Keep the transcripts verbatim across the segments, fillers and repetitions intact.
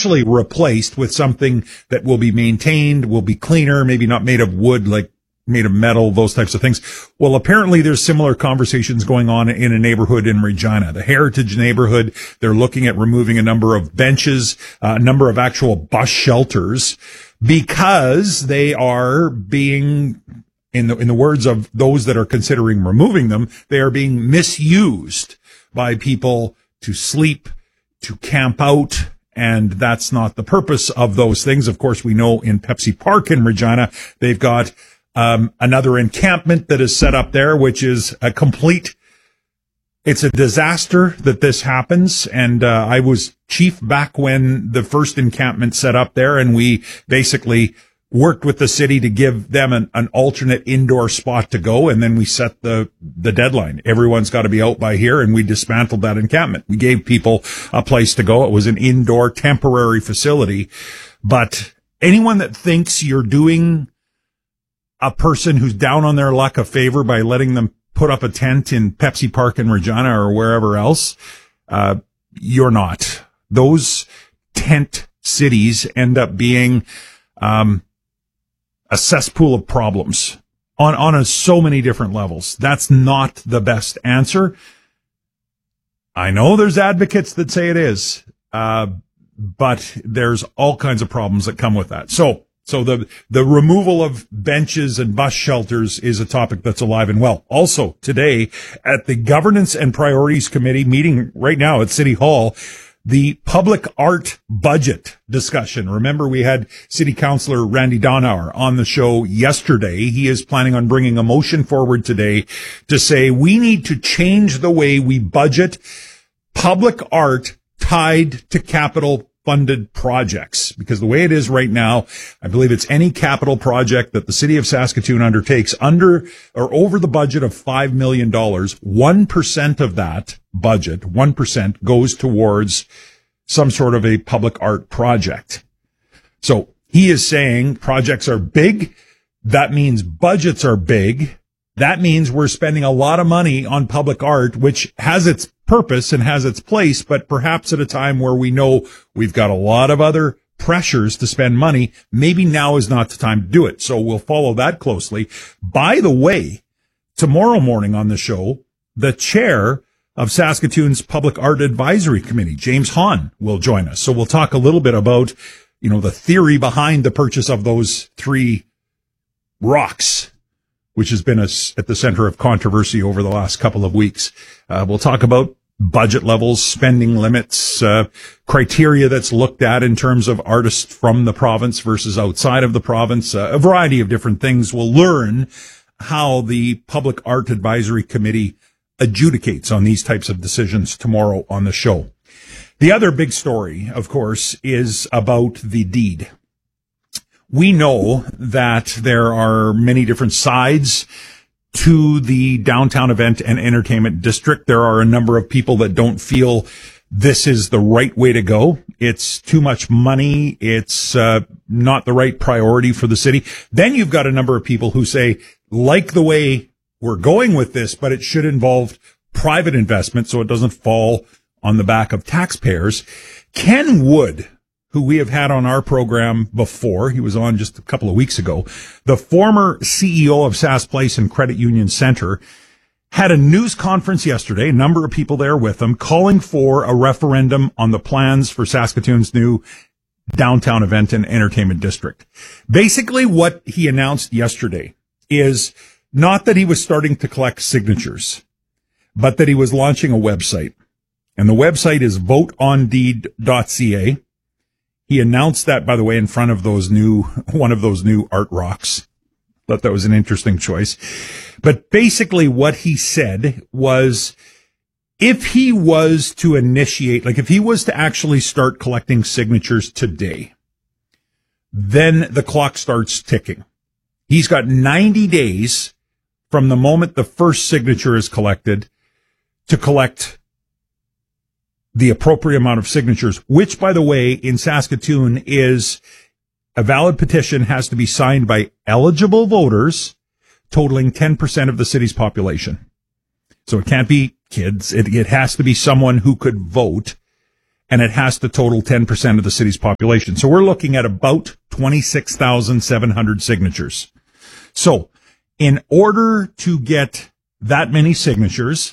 essentially replaced with something that will be maintained, will be cleaner, maybe not made of wood, like made of metal, those types of things. Well, apparently there's similar conversations going on in a neighborhood in Regina, the Heritage neighborhood. They're looking at removing a number of benches, uh, a number of actual bus shelters, because they are being, in the, in the words of those that are considering removing them, they are being misused by people to sleep, to camp out. And that's not the purpose of those things. Of course, we know in Pepsi Park in Regina, they've got Um, another encampment that is set up there, which is a complete, it's a disaster that this happens. And, uh, I was chief back when the first encampment set up there, and we basically worked with the city to give them an, an alternate indoor spot to go. And then we set the, the deadline. Everyone's got to be out by here. And we dismantled that encampment. We gave people a place to go. It was an indoor temporary facility. But anyone that thinks you're doing a person who's down on their luck a favor by letting them put up a tent in Pepsi Park in Regina or wherever else, uh, you're not. Those tent cities end up being, um, a cesspool of problems on, on a, so many different levels. That's not the best answer. I know there's advocates that say it is, uh, but there's all kinds of problems that come with that. So, So the, the removal of benches and bus shelters is a topic that's alive and well. Also today at the Governance and Priorities Committee meeting right now at City Hall, the public art budget discussion. Remember, we had City Councillor Randy Donauer on the show yesterday. He is planning on bringing a motion forward today to say we need to change the way we budget public art tied to capital funded projects, because the way it is right now, I believe it's any capital project that the city of Saskatoon undertakes under or over the budget of five million dollars, one percent of that budget, one percent goes towards some sort of a public art project. So he is saying projects are big. That means budgets are big. That means we're spending a lot of money on public art, which has its purpose and has its place, but perhaps at a time where we know we've got a lot of other pressures to spend money, maybe now is not the time to do it. So we'll follow that closely. By the way, tomorrow morning on the show, the chair of Saskatoon's Public Art Advisory Committee, James Hahn, will join us. So we'll talk a little bit about, you know, the theory behind the purchase of those three rocks, which has been a, at the center of controversy over the last couple of weeks. Uh, we'll talk about budget levels, spending limits, uh, criteria that's looked at in terms of artists from the province versus outside of the province, uh, a variety of different things. We'll learn how the Public Art Advisory Committee adjudicates on these types of decisions tomorrow on the show. The other big story, of course, is about the deed. We know that there are many different sides to the downtown event and entertainment district. There are a number of people that don't feel this is the right way to go. It's too much money. It's uh, not the right priority for the city. Then you've got a number of people who say, like the way we're going with this, but it should involve private investment so it doesn't fall on the back of taxpayers. Ken Wood, who we have had on our program before, he was on just a couple of weeks ago, the former C E O of Sask Place and Credit Union Center, had a news conference yesterday, a number of people there with him, calling for a referendum on the plans for Saskatoon's new downtown event and entertainment district. Basically, what he announced yesterday is not that he was starting to collect signatures, but that he was launching a website. And the website is vote on deed dot c a. He announced that, by the way, in front of those new, one of those new art rocks. Thought that was an interesting choice. But basically what he said was, if he was to initiate, like if he was to actually start collecting signatures today, then the clock starts ticking. He's got ninety days from the moment the first signature is collected to collect the appropriate amount of signatures, which, by the way, in Saskatoon is a valid petition has to be signed by eligible voters totaling ten percent of the city's population. So it can't be kids. It, it has to be someone who could vote. and it has to total ten percent of the city's population. So we're looking at about twenty-six thousand seven hundred signatures. So in order to get that many signatures,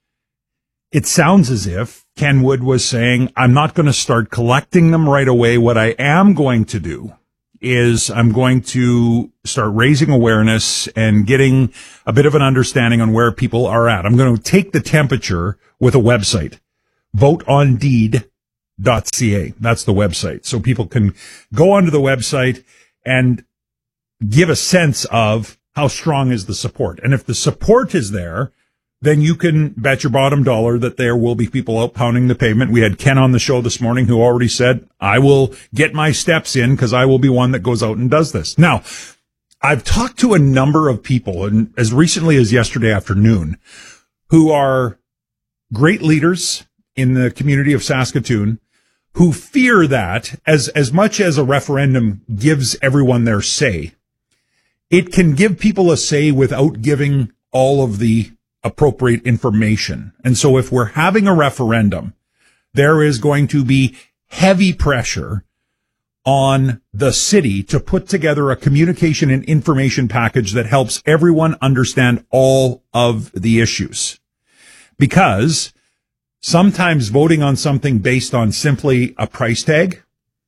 it sounds as if Ken Wood was saying, I'm not going to start collecting them right away. What I am going to do is I'm going to start raising awareness and getting a bit of an understanding on where people are at. I'm going to take the temperature with a website, vote on deed dot c a. That's the website. So people can go onto the website and give a sense of how strong is the support. And if the support is there, then you can bet your bottom dollar that there will be people out pounding the pavement. We had Ken on the show this morning who already said, I will get my steps in because I will be one that goes out and does this. Now, I've talked to a number of people, and as recently as yesterday afternoon, who are great leaders in the community of Saskatoon, who fear that as, as much as a referendum gives everyone their say, it can give people a say without giving all of the appropriate information. And so if we're having a referendum, there is going to be heavy pressure on the city to put together a communication and information package that helps everyone understand all of the issues. Because sometimes voting on something based on simply a price tag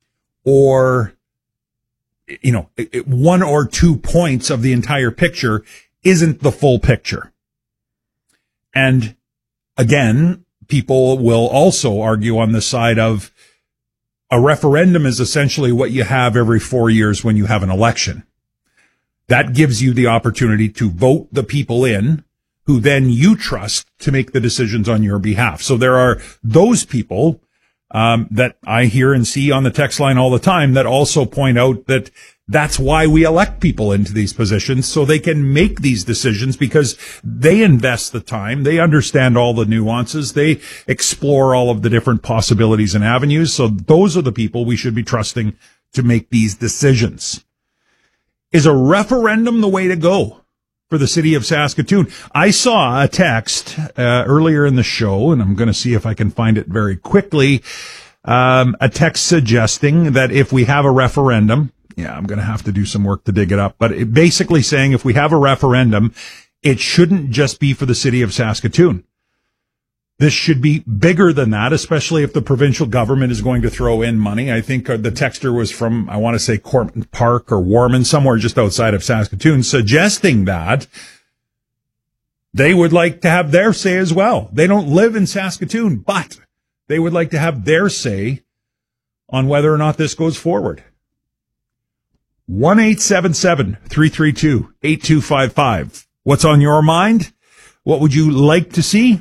or, you know, one or two points of the entire picture isn't the full picture. And again, people will also argue on the side of a referendum is essentially what you have every four years when you have an election. That gives you the opportunity to vote the people in who then you trust to make the decisions on your behalf. So there are those people um, that I hear and see on the text line all the time that also point out that that's why we elect people into these positions, so they can make these decisions because they invest the time. They understand all the nuances. They explore all of the different possibilities and avenues. So those are the people we should be trusting to make these decisions. Is a referendum the way to go for the city of Saskatoon? I saw a text uh, earlier in the show, and I'm going to see if I can find it very quickly, um, a text suggesting that if we have a referendum, yeah, I'm going to have to do some work to dig it up. But it basically saying if we have a referendum, it shouldn't just be for the city of Saskatoon. This should be bigger than that, especially if the provincial government is going to throw in money. I think the texter was from, I want to say, Corbin Park or Warman, somewhere just outside of Saskatoon, suggesting that they would like to have their say as well. They don't live in Saskatoon, but they would like to have their say on whether or not this goes forward. one eight seven seven, three three two, eight two five five. What's on your mind? What would you like to see?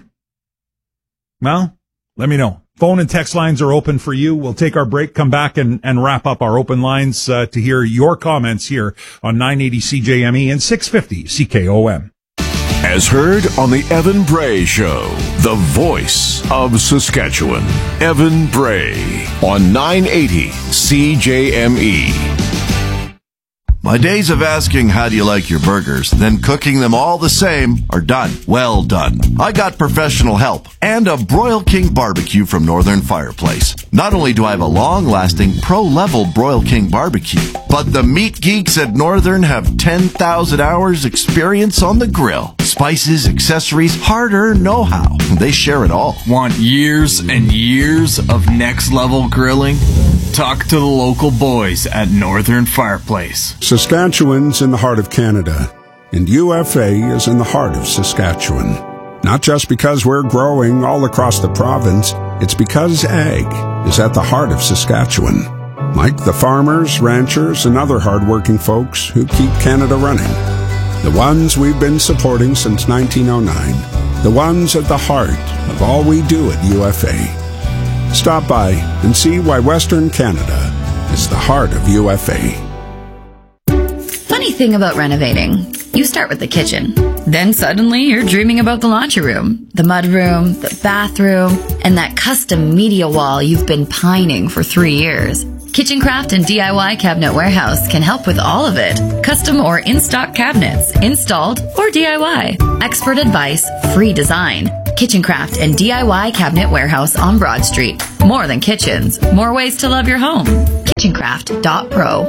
Well, let me know. Phone and text lines are open for you. We'll take our break, come back and, and wrap up our open lines uh, to hear your comments here on nine eighty C J M E and six fifty C K O M. As heard on the Evan Bray Show, the voice of Saskatchewan. Evan Bray on nine eighty C J M E. My days of asking how do you like your burgers, then cooking them all the same are done. Well done. I got professional help and a Broil King barbecue from Northern Fireplace. Not only do I have a long-lasting pro-level Broil King barbecue, but the meat geeks at Northern have ten thousand hours experience on the grill. Spices, accessories, hard-earned know-how. They share it all. Want years and years of next-level grilling? Talk to the local boys at Northern Fireplace. Saskatchewan's in the heart of Canada, and U F A is in the heart of Saskatchewan. Not just because we're growing all across the province, it's because ag is at the heart of Saskatchewan. Like the farmers, ranchers, and other hardworking folks who keep Canada running. The ones we've been supporting since nineteen oh nine. The ones at the heart of all we do at U F A. Stop by and see why Western Canada is the heart of U F A. Funny thing about renovating, you start with the kitchen. Then suddenly you're dreaming about the laundry room, the mudroom, the bathroom, and that custom media wall you've been pining for three years. Kitchen Craft and D I Y Cabinet Warehouse can help with all of it. Custom or in-stock cabinets, installed or D I Y. Expert advice, free design. Kitchen Craft and D I Y Cabinet Warehouse on Broad Street. More than kitchens, more ways to love your home. kitchen craft dot pro.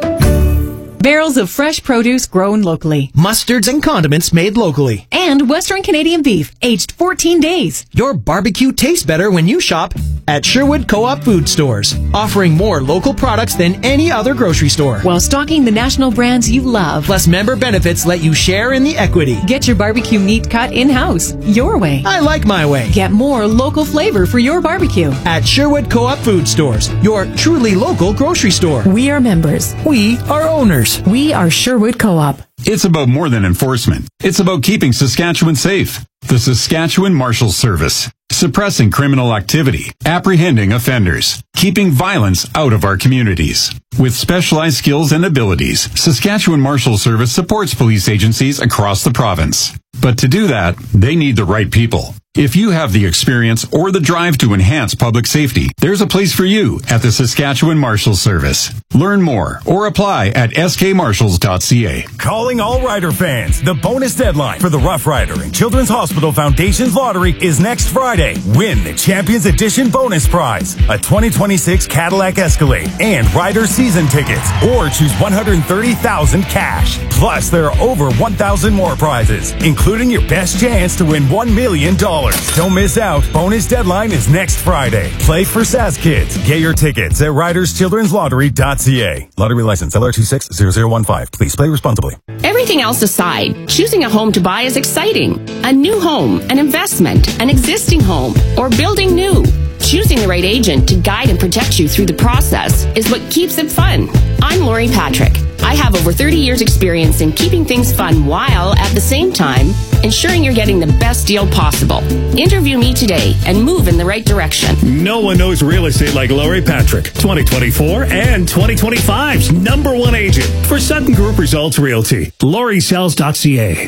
Barrels of fresh produce grown locally. Mustards and condiments made locally. And Western Canadian beef, aged fourteen days. Your barbecue tastes better when you shop at Sherwood Co-op Food Stores, offering more local products than any other grocery store. While stocking the national brands you love. Plus, member benefits let you share in the equity. Get your barbecue meat cut in-house, your way. I like my way. Get more local flavor for your barbecue. At Sherwood Co-op Food Stores, your truly local grocery store. We are members. We are owners. We are Sherwood Co-op. It's about more than enforcement. It's about keeping Saskatchewan safe. The Saskatchewan Marshals Service. Suppressing criminal activity, apprehending offenders, keeping violence out of our communities. With specialized skills and abilities, Saskatchewan Marshals Service supports police agencies across the province. But to do that, they need the right people. If you have the experience or the drive to enhance public safety, there's a place for you at the Saskatchewan Marshals Service. Learn more or apply at s k marshals dot c a. Calling all Rider fans. The bonus deadline for the Rough Rider and Children's Hospital Foundation's lottery is next Friday. Win the Champions Edition bonus prize, a twenty twenty-six Cadillac Escalade and Rider season tickets, or choose one hundred thirty thousand dollars cash. Plus, there are over one thousand more prizes, including your best chance to win one million dollars. Don't miss out. Bonus deadline is next Friday. Play for Sask Kids. Get your tickets at riders children's lottery dot c a. Lottery license L R two six zero zero one five. Please play responsibly. Everything else aside, choosing a home to buy is exciting. A new home, an investment, an existing home, or building new. Choosing the right agent to guide and protect you through the process is what keeps it fun. I'm Lori Patrick. I have over thirty years experience in keeping things fun while, at the same time, ensuring you're getting the best deal possible. Interview me today and move in the right direction. No one knows real estate like Lori Patrick, twenty twenty-four and twenty twenty-five's number one agent for Sutton Group Results Realty. Lori Sells dot c a.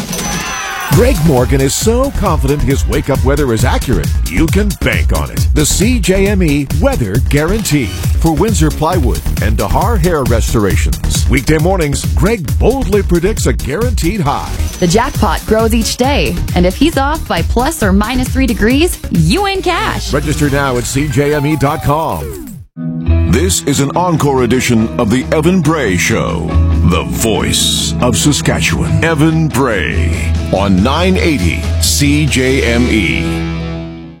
Greg Morgan is so confident his wake-up weather is accurate, you can bank on it. The C J M E Weather Guarantee for Windsor Plywood and Dahar Hair Restorations. Weekday mornings, Greg boldly predicts a guaranteed high. The jackpot grows each day, and if he's off by plus or minus three degrees, you win cash. Register now at c j m e dot com. This is an encore edition of the Evan Bray Show, the voice of Saskatchewan. Evan Bray on nine eighty C J M E.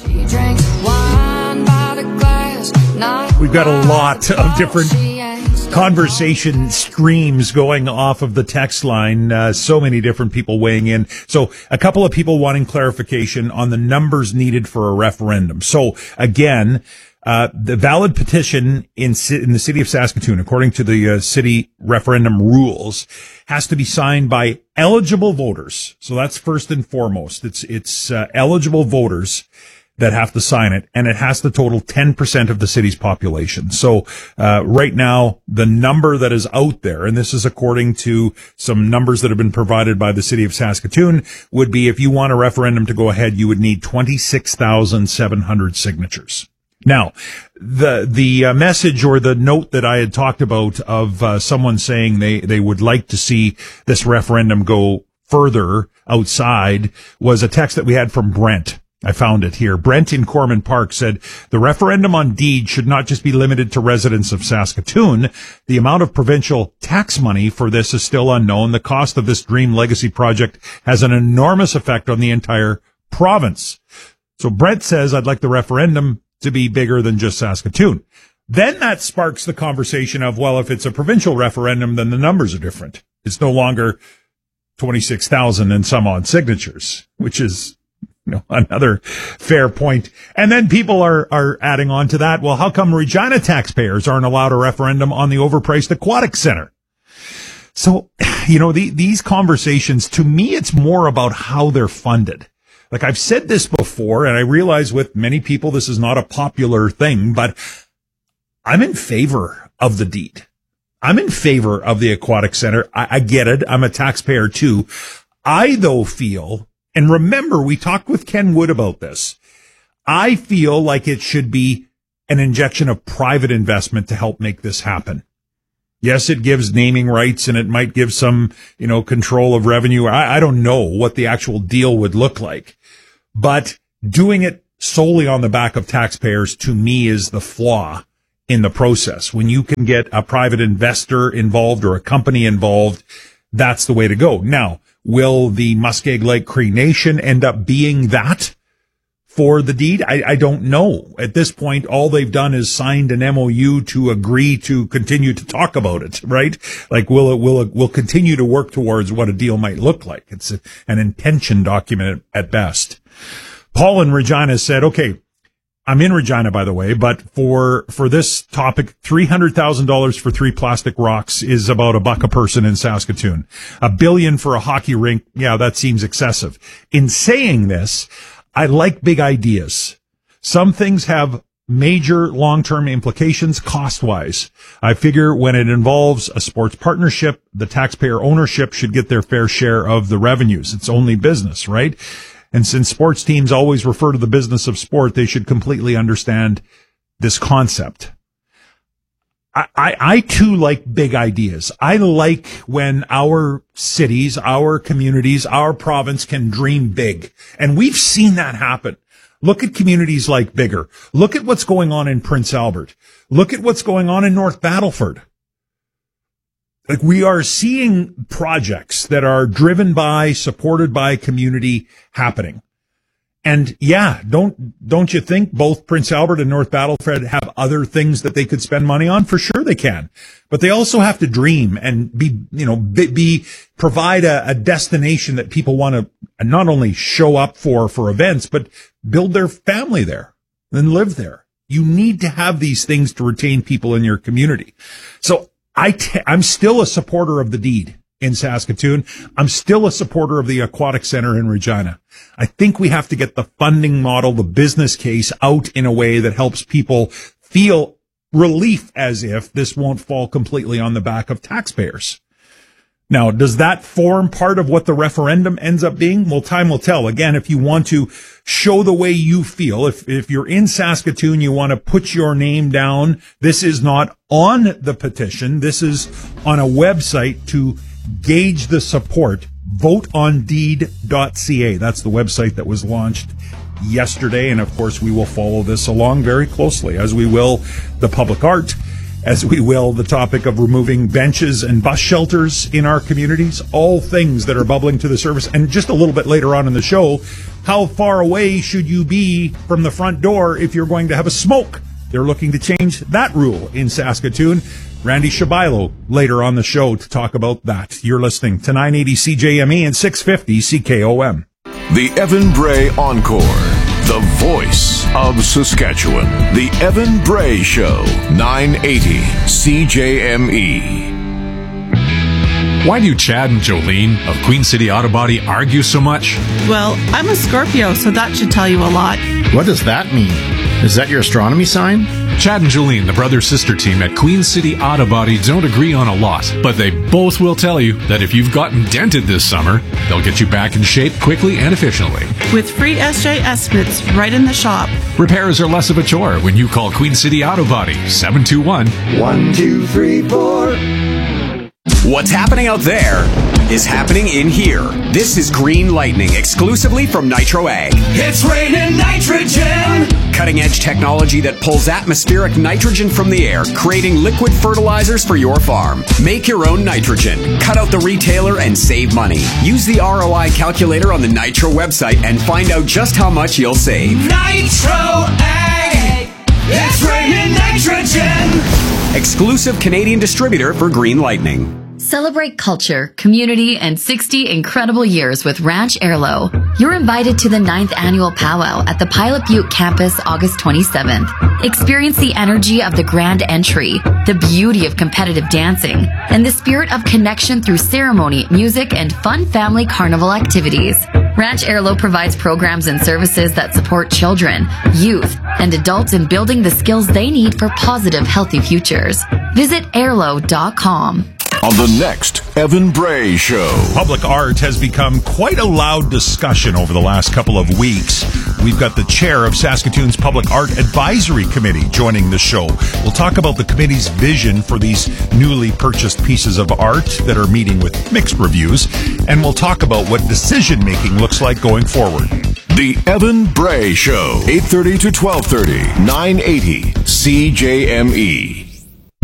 We've got a lot of different conversation streams going off of the text line. Uh, so many different people weighing in. So a couple of people wanting clarification on the numbers needed for a referendum. So again, Uh, the valid petition in, in the city of Saskatoon, according to the uh, city referendum rules, has to be signed by eligible voters. So that's first and foremost. It's, it's, uh, eligible voters that have to sign it, and it has to total ten percent of the city's population. So, uh, right now, the number that is out there, and this is according to some numbers that have been provided by the city of Saskatoon, would be if you want a referendum to go ahead, you would need twenty-six thousand seven hundred signatures. Now, the the uh, message or the note that I had talked about of uh, someone saying they, they would like to see this referendum go further outside was a text that we had from Brent. I found it here. Brent in Corman Park said, the referendum on deed should not just be limited to residents of Saskatoon. The amount of provincial tax money for this is still unknown. The cost of this Dream Legacy project has an enormous effect on the entire province. So Brent says, I'd like the referendum to be bigger than just Saskatoon. Then that sparks the conversation of, well, if it's a provincial referendum, then the numbers are different. It's no longer twenty-six thousand and some odd signatures, which is, you know, another fair point. And then people are, are adding on to that. Well, how come Regina taxpayers aren't allowed a referendum on the overpriced aquatic center? So, you know, the, these conversations, to me, it's more about how they're funded. Like I've said this before, and I realize with many people this is not a popular thing, but I'm in favor of the deed. I'm in favor of the aquatic center. I, I get it. I'm a taxpayer too. I, though, feel, and remember, we talked with Ken Wood about this. I feel like it should be an injection of private investment to help make this happen. Yes, it gives naming rights and it might give some, you know, control of revenue. I, I don't know what the actual deal would look like. But doing it solely on the back of taxpayers, to me, is the flaw in the process. When you can get a private investor involved or a company involved, that's the way to go. Now, will the Muskeg Lake Cree Nation end up being that for the deed? I, I don't know. At this point, all they've done is signed an M O U to agree to continue to talk about it, right? Like, will it, will it, will continue to work towards what a deal might look like. It's a, an intention document at best. Paul in Regina said, okay, I'm in Regina, by the way, but for, for this topic, three hundred thousand dollars for three plastic rocks is about a buck a person in Saskatoon. A billion for a hockey rink. Yeah, that seems excessive. In saying this, I like big ideas. Some things have major long-term implications cost-wise. I figure when it involves a sports partnership, the taxpayer ownership should get their fair share of the revenues. It's only business, right? And since sports teams always refer to the business of sport, they should completely understand this concept. I, I, I too like big ideas. I like when our cities, our communities, our province can dream big. And we've seen that happen. Look at communities like Bigger. Look at what's going on in Prince Albert. Look at what's going on in North Battleford. Like, we are seeing projects that are driven by, supported by community happening. And yeah, don't, don't you think both Prince Albert and North Battleford have other things that they could spend money on? For sure they can. But they also have to dream and be, you know, be, be provide a, a destination that people want to not only show up for, for events, but build their family there and live there. You need to have these things to retain people in your community. So I t- I'm still a supporter of the deed in Saskatoon. I'm still a supporter of the Aquatic Center in Regina. I think we have to get the funding model, the business case out in a way that helps people feel relief, as if this won't fall completely on the back of taxpayers. Now, does that form part of what the referendum ends up being? Well, time will tell. Again, if you want to show the way you feel, if, if you're in Saskatoon, you want to put your name down. This is not on the petition. This is on a website to gauge the support. vote on deed dot c a. That's the website that was launched yesterday. And of course, we will follow this along very closely, as we will the public art, as we will the topic of removing benches and bus shelters in our communities, all things that are bubbling to the surface. And just a little bit later on in the show, how far away should you be from the front door if you're going to have a smoke? They're looking to change that rule in Saskatoon. Randy Shabilo later on the show to talk about that. You're listening to nine eighty C J M E and six fifty C K O M. The Evan Bray Encore. The voice of Saskatchewan. The Evan Bray Show. nine eighty C J M E. Why do Chad and Jolene of Queen City Auto Body argue so much? Well, I'm a Scorpio, so that should tell you a lot. What does that mean? Is that your astronomy sign? Chad and Jolene, the brother-sister team at Queen City Auto Body, don't agree on a lot, but they both will tell you that if you've gotten dented this summer, they'll get you back in shape quickly and efficiently. With free S J estimates right in the shop. Repairs are less of a chore when you call Queen City Auto Body, seven two one, one two three four. What's happening out there is happening in here. This is Green Lightning, exclusively from Nitro Ag. It's raining nitrogen! Cutting edge technology that pulls atmospheric nitrogen from the air, creating liquid fertilizers for your farm. Make your own nitrogen. Cut out the retailer and save money. Use the R O I calculator on the Nitro website and find out just how much you'll save. Nitro Ag! It's raining nitrogen! Exclusive Canadian distributor for Green Lightning. Celebrate culture, community, and sixty incredible years with Ranch Airlo. You're invited to the ninth annual powwow at the Pilot Butte campus August twenty-seventh. Experience the energy of the grand entry, the beauty of competitive dancing, and the spirit of connection through ceremony, music, and fun family carnival activities. Ranch Airlo provides programs and services that support children, youth, and adults in building the skills they need for positive, healthy futures. Visit airlo dot com. On the next Evan Bray Show. Public art has become quite a loud discussion over the last couple of weeks. We've got the chair of Saskatoon's Public Art Advisory Committee joining the show. We'll talk about the committee's vision for these newly purchased pieces of art that are meeting with mixed reviews. And we'll talk about what decision-making looks like going forward. The Evan Bray Show, eight thirty to twelve thirty, nine eighty C J M E.